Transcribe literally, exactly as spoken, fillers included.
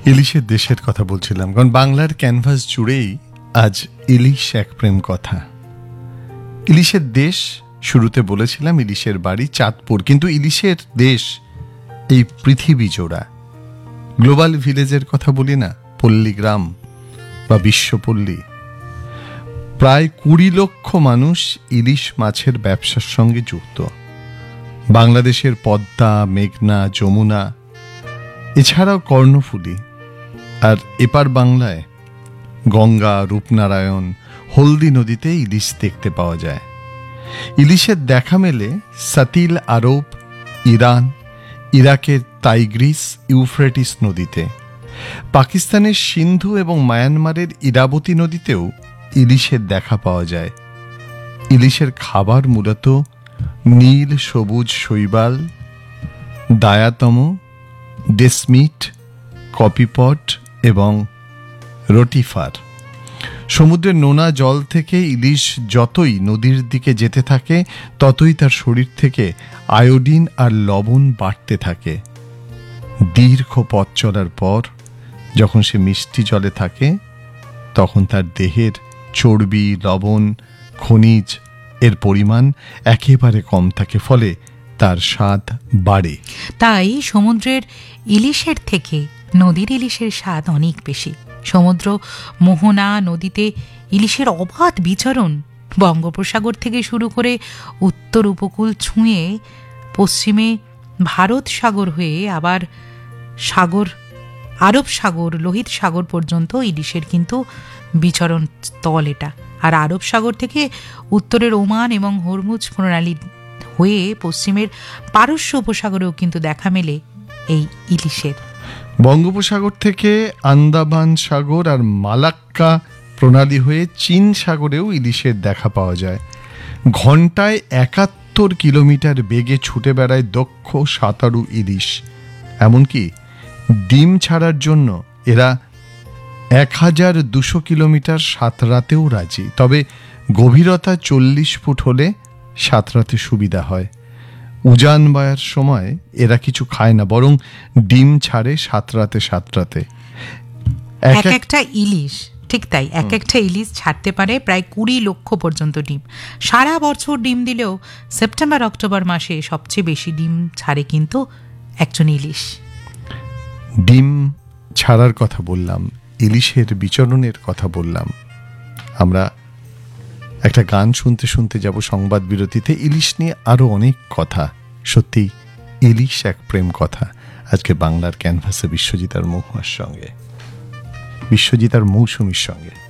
ইলিশের দেশের কথা বলছিলাম, কারণ বাংলার ক্যানভাস জুড়েই আজ ইলিশ এক প্রেম কথা। ইলিশের দেশ শুরুতে বলেছিলাম, ইলিশের বাড়ি চাঁদপুর, কিন্তু ইলিশের দেশ এই পৃথিবী জোড়া। গ্লোবাল ভিলেজের কথা বলি না, পল্লীগ্রাম বা বিশ্বপল্লী। প্রায় কুড়ি লক্ষ মানুষ ইলিশ মাছের ব্যবসার সঙ্গে যুক্ত। বাংলাদেশের পদ্মা, মেঘনা, যমুনা, এছাড়াও কর্ণফুলী, আর এপার বাংলায় গঙ্গা, রূপনারায়ণ, হলদি নদীতে ইলিশ দেখতে পাওয়া যায়। ইলিশের দেখা মেলে সাতিল আরব, ইরান, ইরাকের তাইগ্রিস, ইউফ্রেটিস নদীতে। পাকিস্তানের সিন্ধু এবং মায়ানমারের ইরাবতী নদীতেও ইলিশের দেখা পাওয়া যায়। ইলিশের খাবার মূলত নীল সবুজ শৈবাল, দায়াতম, ডেসমিট, কপিপট এবং রোটিফার। সমুদ্রের নোনা জল থেকে ইলিশ যতই নদীর দিকে যেতে থাকে, ততই তার শরীর থেকে আয়োডিন আর লবণ বাড়তে থাকে। দীর্ঘ পথ চলার পর যখন সে মিষ্টি জলে থাকে, তখন তার দেহের চর্বি, লবণ, খনিজ এর পরিমাণ একেবারে কম থাকে, ফলে তার স্বাদ বাড়ে। তাই সমুদ্রের ইলিশের থেকে নদীর ইলিশের স্বাদ অনেক বেশি। সমুদ্র মোহনা নদীতে ইলিশের অবাধ বিচরণ বঙ্গোপসাগর থেকে শুরু করে উত্তর উপকূল ছুঁয়ে পশ্চিমে ভারত সাগর হয়ে আবার সাগর, আরব সাগর, লোহিত সাগর পর্যন্ত ইলিশের কিন্তু বিচরণ স্থল এটা। আর আরব সাগর থেকে উত্তরের ওমান এবং হরমুজ প্রণালী হয়ে পশ্চিমের পারস্য উপসাগরেও কিন্তু দেখা মেলে এই ইলিশের। বঙ্গোপসাগর থেকে আন্দামান সাগর আর মালাক্কা প্রণালী হয়ে চীন সাগরেও ইলিশের দেখা পাওয়া যায়। ঘন্টায় একাত্তর কিলোমিটার বেগে ছুটে বেড়ায় দক্ষ সাঁতারু ইলিশ। এমনকি ডিম ছাড়ার জন্য এরা এক হাজার দুশো কিলোমিটার সাঁতরাতেও রাজি। তবে গভীরতা চল্লিশ ফুট হলে সাঁতরাতে সুবিধা হয়। উজান বায়ার সময় এরা কিছু খায় না, বরং ডিম ছাড়ে সাঁতরাতে সাঁতরাতে। এক একটা ইলিশ, ঠিক তাই, এক একটা ইলিশ ছাড়তে পারে প্রায় কুড়ি লক্ষ পর্যন্ত ডিম। সারা বছর ডিম দিলেও সেপ্টেম্বর অক্টোবর মাসে সবচেয়ে বেশি ডিম ছাড়ে কিন্তু একজন ইলিশ। ডিম ছাড়ার কথা বললাম, ইলিশের বিচরণের কথা বললাম। আমরা একটা গান শুনতে শুনতে যাব সংবাদ বিরতিতে। ইলিশ নিয়ে আরো অনেক কথা। সত্যি ইলিশ এক প্রেম কথা। আজকে বাংলার ক্যানভাসে বিশ্বজিৎ আর মহুয়ার সঙ্গে, বিশ্বজিৎ আর মৌসুমীর সঙ্গে।